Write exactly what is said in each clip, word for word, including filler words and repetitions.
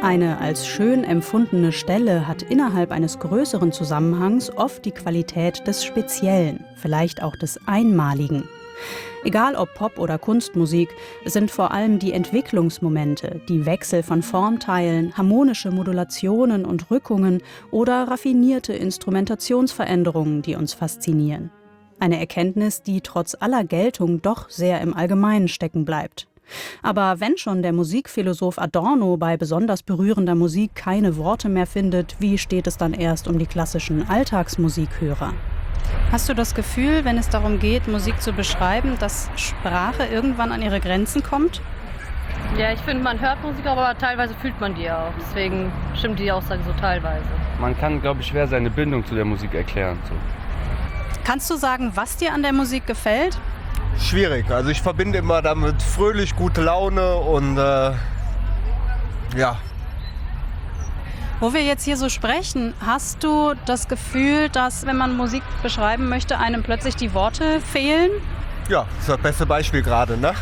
Eine als schön empfundene Stelle hat innerhalb eines größeren Zusammenhangs oft die Qualität des Speziellen, vielleicht auch des Einmaligen. Egal ob Pop- oder Kunstmusik, es sind vor allem die Entwicklungsmomente, die Wechsel von Formteilen, harmonische Modulationen und Rückungen oder raffinierte Instrumentationsveränderungen, die uns faszinieren. Eine Erkenntnis, die trotz aller Geltung doch sehr im Allgemeinen stecken bleibt. Aber wenn schon der Musikphilosoph Adorno bei besonders berührender Musik keine Worte mehr findet, wie steht es dann erst um die klassischen Alltagsmusikhörer? Hast du das Gefühl, wenn es darum geht, Musik zu beschreiben, dass Sprache irgendwann an ihre Grenzen kommt? Ja, ich finde, man hört Musik, aber teilweise fühlt man die auch. Deswegen stimmt die Aussage so teilweise. Man kann, glaube ich, schwer seine Bindung zu der Musik erklären. So. Kannst du sagen, was dir an der Musik gefällt? Schwierig. Also ich verbinde immer damit fröhlich, gute Laune und äh, ja. Wo wir jetzt hier so sprechen, hast du das Gefühl, dass, wenn man Musik beschreiben möchte, einem plötzlich die Worte fehlen? Ja, das ist das beste Beispiel gerade, ne?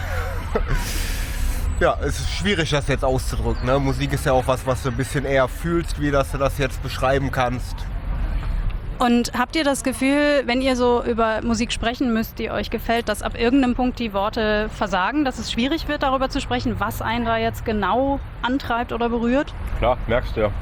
Ja, es ist schwierig, das jetzt auszudrücken, ne? Musik ist ja auch was, was du ein bisschen eher fühlst, wie dass du das jetzt beschreiben kannst. Und habt ihr das Gefühl, wenn ihr so über Musik sprechen müsst, die euch gefällt, dass ab irgendeinem Punkt die Worte versagen, dass es schwierig wird, darüber zu sprechen, was einen da jetzt genau antreibt oder berührt? Klar, merkst du ja.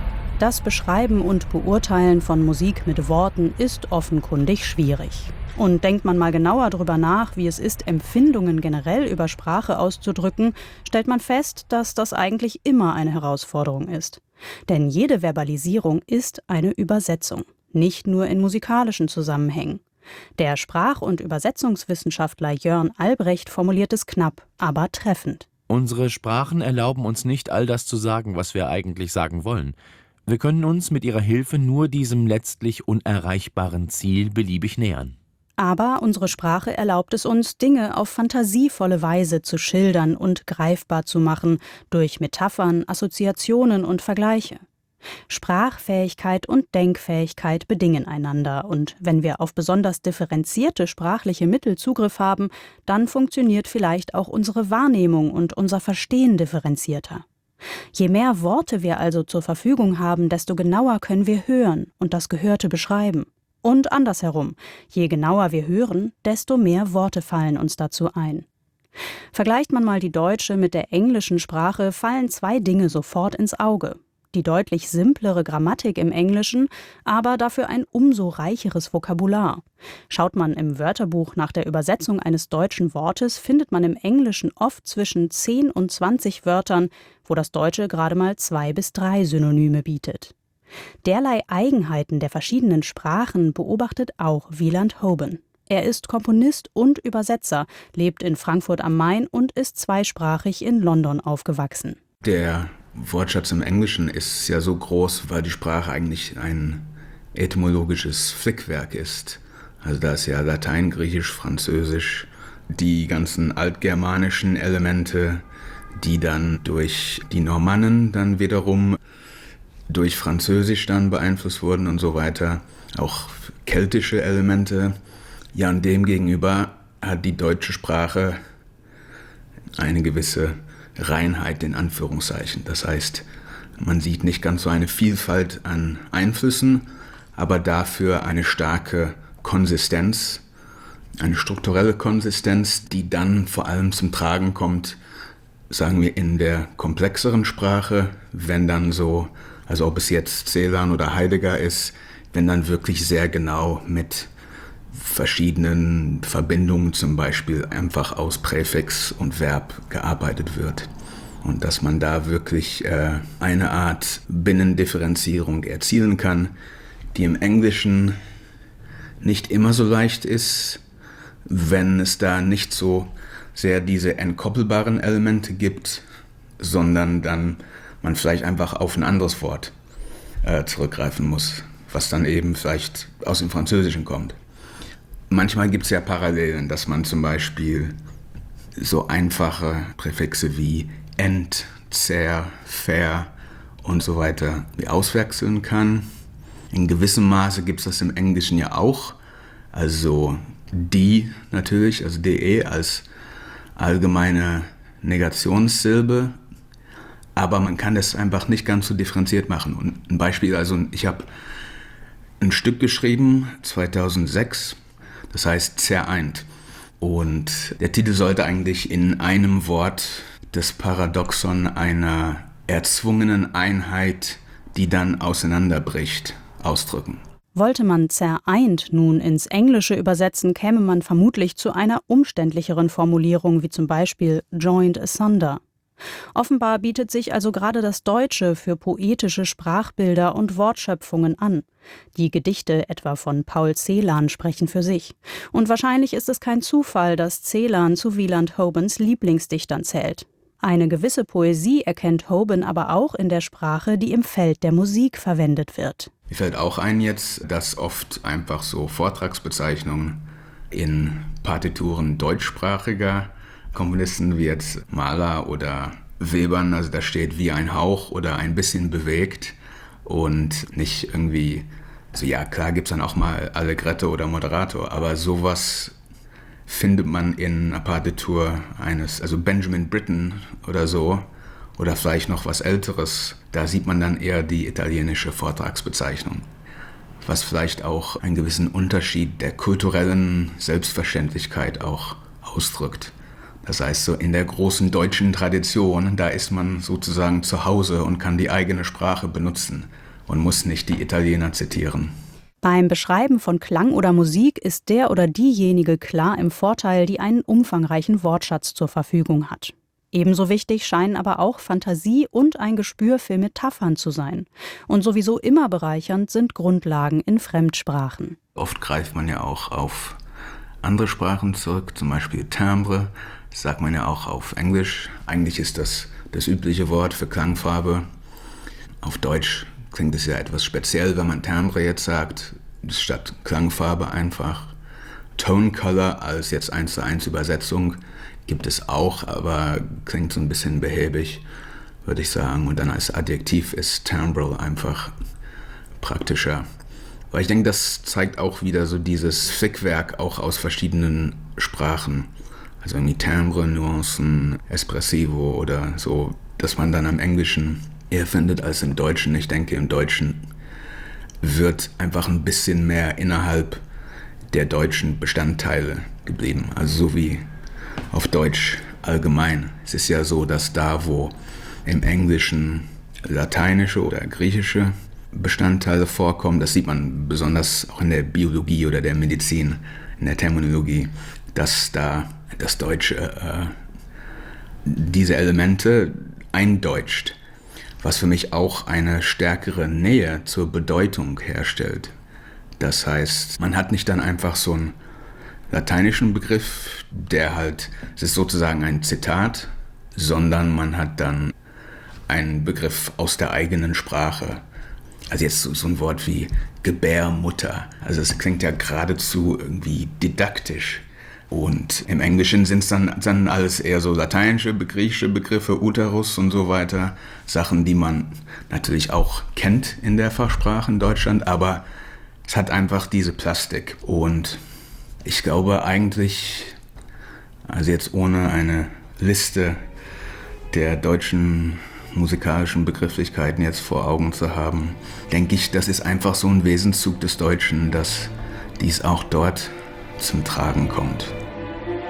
Das Beschreiben und Beurteilen von Musik mit Worten ist offenkundig schwierig. Und denkt man mal genauer drüber nach, wie es ist, Empfindungen generell über Sprache auszudrücken, stellt man fest, dass das eigentlich immer eine Herausforderung ist. Denn jede Verbalisierung ist eine Übersetzung. Nicht nur in musikalischen Zusammenhängen. Der Sprach- und Übersetzungswissenschaftler Jörn Albrecht formuliert es knapp, aber treffend. Unsere Sprachen erlauben uns nicht, all das zu sagen, was wir eigentlich sagen wollen. Wir können uns mit ihrer Hilfe nur diesem letztlich unerreichbaren Ziel beliebig nähern. Aber unsere Sprache erlaubt es uns, Dinge auf fantasievolle Weise zu schildern und greifbar zu machen, durch Metaphern, Assoziationen und Vergleiche. Sprachfähigkeit und Denkfähigkeit bedingen einander und wenn wir auf besonders differenzierte sprachliche Mittel Zugriff haben, dann funktioniert vielleicht auch unsere Wahrnehmung und unser Verstehen differenzierter. Je mehr Worte wir also zur Verfügung haben, desto genauer können wir hören und das Gehörte beschreiben. Und andersherum, je genauer wir hören, desto mehr Worte fallen uns dazu ein. Vergleicht man mal die deutsche mit der englischen Sprache, fallen zwei Dinge sofort ins Auge. Die deutlich simplere Grammatik im Englischen, aber dafür ein umso reicheres Vokabular. Schaut man im Wörterbuch nach der Übersetzung eines deutschen Wortes, findet man im Englischen oft zwischen zehn und zwanzig Wörtern, wo das Deutsche gerade mal zwei bis drei Synonyme bietet. Derlei Eigenheiten der verschiedenen Sprachen beobachtet auch Wieland Hoban. Er ist Komponist und Übersetzer, lebt in Frankfurt am Main und ist zweisprachig in London aufgewachsen. Der Wortschatz im Englischen ist ja so groß, weil die Sprache eigentlich ein etymologisches Flickwerk ist. Also da ist ja Latein, Griechisch, Französisch, die ganzen altgermanischen Elemente, die dann durch die Normannen dann wiederum durch Französisch dann beeinflusst wurden und so weiter. Auch keltische Elemente. Ja, und demgegenüber hat die deutsche Sprache eine gewisse Reinheit in Anführungszeichen. Das heißt, man sieht nicht ganz so eine Vielfalt an Einflüssen, aber dafür eine starke Konsistenz, eine strukturelle Konsistenz, die dann vor allem zum Tragen kommt, sagen wir, in der komplexeren Sprache, wenn dann so, also ob es jetzt Celan oder Heidegger ist, wenn dann wirklich sehr genau mit verschiedenen Verbindungen zum Beispiel einfach aus Präfix und Verb gearbeitet wird. Und dass man da wirklich äh, eine Art Binnendifferenzierung erzielen kann, die im Englischen nicht immer so leicht ist, wenn es da nicht so sehr diese entkoppelbaren Elemente gibt, sondern dann man vielleicht einfach auf ein anderes Wort äh, zurückgreifen muss, was dann eben vielleicht aus dem Französischen kommt. Manchmal gibt es ja Parallelen, dass man zum Beispiel so einfache Präfixe wie ent, zer, ver und so weiter wie auswechseln kann. In gewissem Maße gibt es das im Englischen ja auch. Also die natürlich, also de als allgemeine Negationssilbe. aber man kann das einfach nicht ganz so differenziert machen. Und ein Beispiel, also ich habe ein Stück geschrieben, zweitausendsechs, das heißt Zereint. Und der Titel sollte eigentlich in einem Wort das Paradoxon einer erzwungenen Einheit, die dann auseinanderbricht, ausdrücken. Wollte man zereint nun ins Englische übersetzen, käme man vermutlich zu einer umständlicheren Formulierung, wie zum Beispiel joined asunder. Offenbar bietet sich also gerade das Deutsche für poetische Sprachbilder und Wortschöpfungen an. Die Gedichte etwa von Paul Celan sprechen für sich. Und wahrscheinlich ist es kein Zufall, dass Celan zu Wieland Hobens Lieblingsdichtern zählt. Eine gewisse Poesie erkennt Hoban aber auch in der Sprache, die im Feld der Musik verwendet wird. Mir fällt auch ein jetzt, dass oft einfach so Vortragsbezeichnungen in Partituren deutschsprachiger Komponisten wie jetzt Mahler oder Webern, also da steht wie ein Hauch oder ein bisschen bewegt und nicht irgendwie, also ja klar gibt es dann auch mal Allegretto oder Moderato, aber sowas findet man in einer Partitur eines, also Benjamin Britten oder so, oder vielleicht noch was Älteres, da sieht man dann eher die italienische Vortragsbezeichnung, was vielleicht auch einen gewissen Unterschied der kulturellen Selbstverständlichkeit auch ausdrückt. Das heißt, so in der großen deutschen Tradition, da ist man sozusagen zu Hause und kann die eigene Sprache benutzen und muss nicht die Italiener zitieren. Beim Beschreiben von Klang oder Musik ist der oder diejenige klar im Vorteil, die einen umfangreichen Wortschatz zur Verfügung hat. Ebenso wichtig scheinen aber auch Fantasie und ein Gespür für Metaphern zu sein. Und sowieso immer bereichernd sind Grundlagen in Fremdsprachen. Oft greift man ja auch auf andere Sprachen zurück, zum Beispiel Timbre, das sagt man ja auch auf Englisch. Eigentlich ist das das übliche Wort für Klangfarbe. Auf Deutsch klingt es ja etwas speziell, wenn man Timbre jetzt sagt, statt Klangfarbe einfach. Tone Color als jetzt eins zu eins Übersetzung gibt es auch, aber klingt so ein bisschen behäbig, würde ich sagen. Und dann als Adjektiv ist Timbre einfach praktischer. Weil ich denke, das zeigt auch wieder so dieses Flickwerk auch aus verschiedenen Sprachen. Also irgendwie Timbre, Nuancen, Espressivo oder so, dass man dann am Englischen eher findet als im Deutschen. Ich denke, im Deutschen wird einfach ein bisschen mehr innerhalb der deutschen Bestandteile geblieben. Also so wie auf Deutsch allgemein. Es ist ja so, dass da, wo im Englischen lateinische oder griechische Bestandteile vorkommen, das sieht man besonders auch in der Biologie oder der Medizin, in der Terminologie, dass da das Deutsche äh, diese Elemente eindeutscht, was für mich auch eine stärkere Nähe zur Bedeutung herstellt. Das heißt, man hat nicht dann einfach so einen lateinischen Begriff, der halt, es ist sozusagen ein Zitat, sondern man hat dann einen Begriff aus der eigenen Sprache. Also jetzt so, so ein Wort wie Gebärmutter. Also es klingt ja geradezu irgendwie didaktisch. Und im Englischen sind es dann, dann alles eher so lateinische, griechische Begriffe, Uterus und so weiter. Sachen, die man natürlich auch kennt in der Fachsprache in Deutschland, aber es hat einfach diese Plastik. Und ich glaube eigentlich, also jetzt ohne eine Liste der deutschen musikalischen Begrifflichkeiten jetzt vor Augen zu haben, denke ich, das ist einfach so ein Wesenszug des Deutschen, dass dies auch dort zum Tragen kommt.